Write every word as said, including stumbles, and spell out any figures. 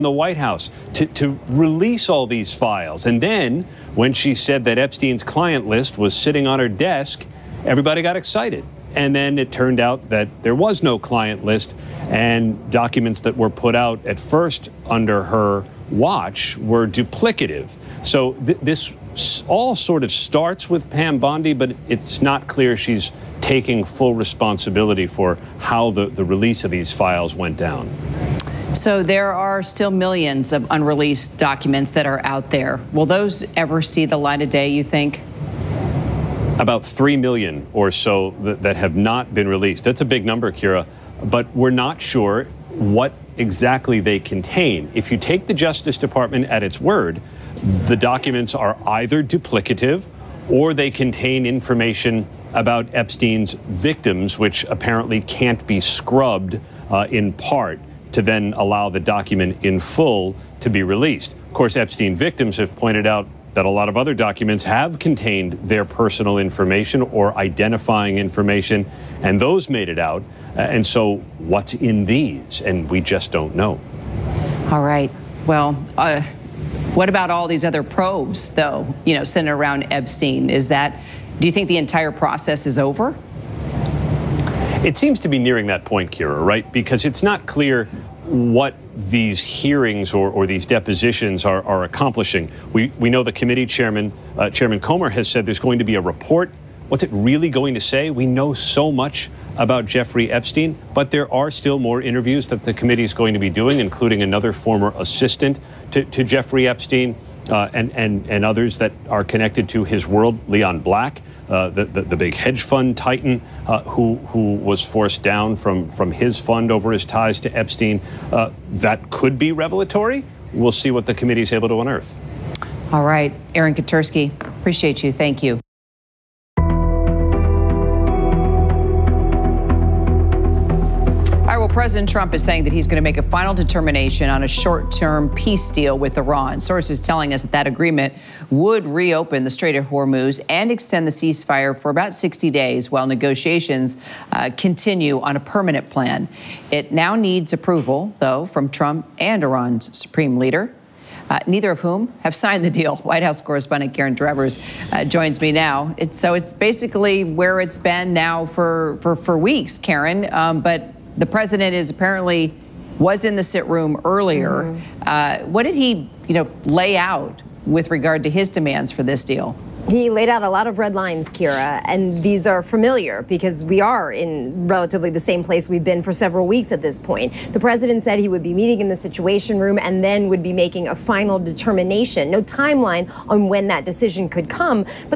the White House to, to release all these files. And then when she said that Epstein's client list was sitting on her desk, everybody got excited. And then it turned out that there was no client list, and documents that were put out at first under her watch were duplicative. So th this all sort of starts with Pam Bondi, but it's not clear she's taking full responsibility for how the, the release of these files went down. So there are still millions of unreleased documents that are out there. Will those ever see the light of day, you think? About three million or so that, that have not been released. That's a big number, Kira, but we're not sure what exactly they contain. If you take the Justice Department at its word, the documents are either duplicative or they contain information about Epstein's victims, which apparently can't be scrubbed uh, in part to then allow the document in full to be released. Of course, Epstein victims have pointed out that a lot of other documents have contained their personal information or identifying information, and those made it out. Uh, and so what's in these? And we just don't know. All right. Well, uh, what about all these other probes, though, you know, centered around Epstein? Is that, do you think the entire process is over? It seems to be nearing that point, Kira, right? Because it's not clear what these hearings or, or these depositions are, are accomplishing. We, we know the committee chairman, uh, Chairman Comer, has said there's going to be a report. What's it really going to say? We know so much about Jeffrey Epstein, but there are still more interviews that the committee is going to be doing, including another former assistant to, to Jeffrey Epstein uh, and, and, and others that are connected to his world, Leon Black. Uh, the, the, the big hedge fund titan uh, who, who was forced down from, from his fund over his ties to Epstein. Uh, that could be revelatory. We'll see what the committee is able to unearth. All right. Aaron Katersky, appreciate you. Thank you. All right, well, President Trump is saying that he's going to make a final determination on a short-term peace deal with Iran. Sources telling us that that agreement would reopen the Strait of Hormuz and extend the ceasefire for about sixty days while negotiations uh, continue on a permanent plan. It now needs approval, though, from Trump and Iran's supreme leader, uh, neither of whom have signed the deal. White House correspondent Karen Travers uh, joins me now. It's, so it's basically where it's been now for, for, for weeks, Karen, um, but the president is apparently was in the sit room earlier. Mm-hmm. uh, what did he, you know, lay out with regard to his demands for this deal? He laid out a lot of red lines, Kira, and these are familiar because we are in relatively the same place we've been for several weeks at this point. The president said he would be meeting in the Situation Room and then would be making a final determination. No timeline on when that decision could come, but